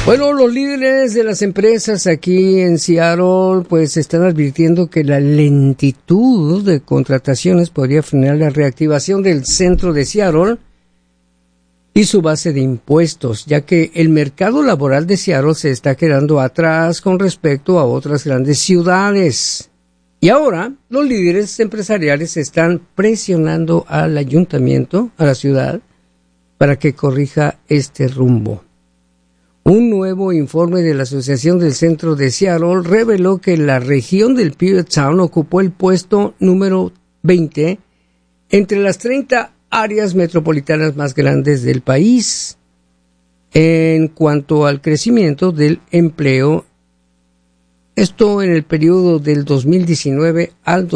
Bueno, los líderes de las empresas aquí en Seattle pues están advirtiendo que la lentitud de contrataciones podría frenar la reactivación del centro de Seattle y su base de impuestos, ya que el mercado laboral de Seattle se está quedando atrás con respecto a otras grandes ciudades. Y ahora los líderes empresariales están presionando al ayuntamiento, a la ciudad, para que corrija este rumbo. Un nuevo informe de la Asociación del Centro de Seattle reveló que la región del Puget Sound ocupó el puesto número 20 entre las 30 áreas metropolitanas más grandes del país en cuanto al crecimiento del empleo, esto en el periodo del 2019 al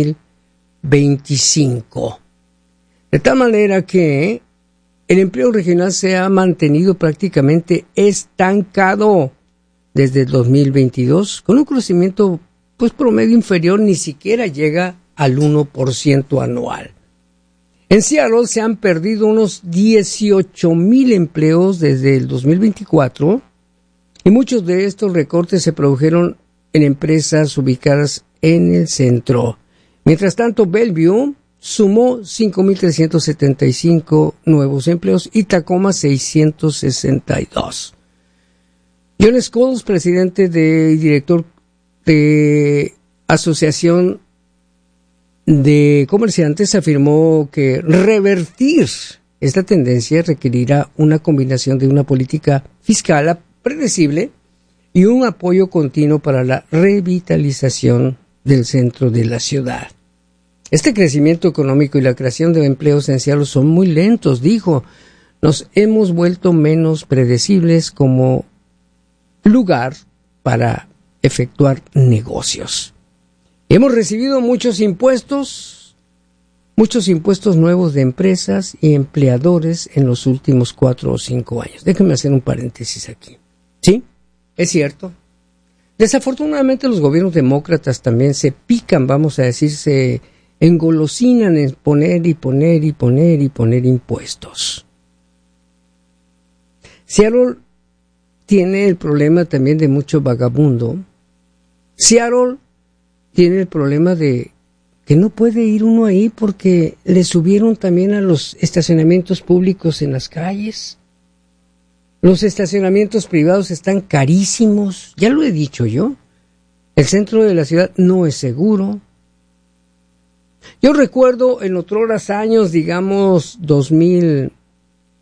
2025. De tal manera que el empleo regional se ha mantenido prácticamente estancado desde el 2022, con un crecimiento promedio inferior, ni siquiera llega al 1% anual. En Seattle se han perdido unos 18,000 empleos desde el 2024 y muchos de estos recortes se produjeron en empresas ubicadas en el centro. Mientras tanto, Bellevue sumó 5,375 nuevos empleos y Tacoma 662. John Scholes, presidente y director de Asociación de Comerciantes, afirmó que revertir esta tendencia requerirá una combinación de una política fiscal predecible y un apoyo continuo para la revitalización del centro de la ciudad. Este crecimiento económico y la creación de empleos en Seattle son muy lentos, dijo. Nos hemos vuelto menos predecibles como lugar para efectuar negocios. Hemos recibido muchos impuestos nuevos de empresas y empleadores en los últimos 4 o 5 años. Déjenme hacer un paréntesis aquí. Sí, es cierto. Desafortunadamente los gobiernos demócratas también se pican, vamos a decir, se engolosinan en poner impuestos. Seattle tiene el problema también de mucho vagabundo. Seattle tiene el problema de que no puede ir uno ahí porque le subieron también a los estacionamientos públicos en las calles. Los estacionamientos privados están carísimos, ya lo he dicho yo. El centro de la ciudad no es seguro. Yo recuerdo en otros años, digamos 2000,